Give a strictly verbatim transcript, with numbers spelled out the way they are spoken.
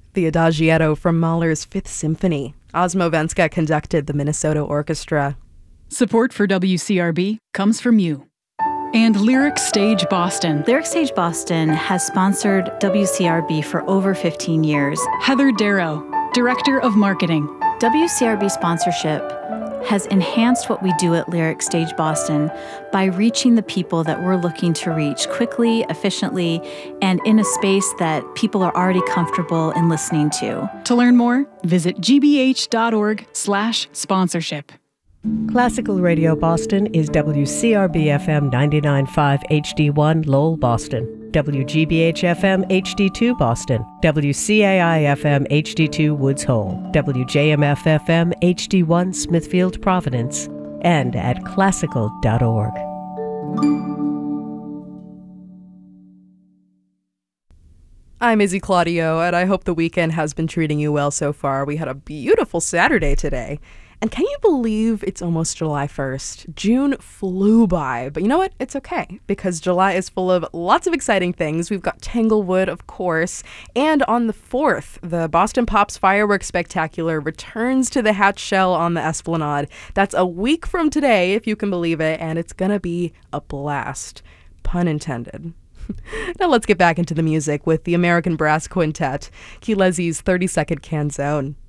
the Adagietto from Mahler's Fifth Symphony. Osmo Venska conducted the Minnesota Orchestra. Support for W C R B comes from you. And Lyric Stage Boston. Lyric Stage Boston has sponsored W C R B for over fifteen years. Heather Darrow, Director of Marketing. W C R B sponsorship has enhanced what we do at Lyric Stage Boston by reaching the people that we're looking to reach quickly, efficiently, and in a space that people are already comfortable in listening to. To learn more, visit gbh.org slash sponsorship. Classical Radio Boston is W C R B F M ninety-nine point five H D one Lowell, Boston, W G B H F M H D two Boston, W C A I F M H D two Woods Hole, W J M F F M H D one Smithfield, Providence, and at classical dot org. I'm Izzy Claudio, and I hope the weekend has been treating you well so far. We had a beautiful Saturday today. And can you believe it's almost July first? June flew by, but you know what? It's okay, because July is full of lots of exciting things. We've got Tanglewood, of course, and on the fourth, the Boston Pops Fireworks Spectacular returns to the Hatch Shell on the Esplanade. That's a week from today, if you can believe it, and it's gonna be a blast. Pun intended. Now let's get back into the music with the American Brass Quintet, Kilesi's thirty-second Canzone.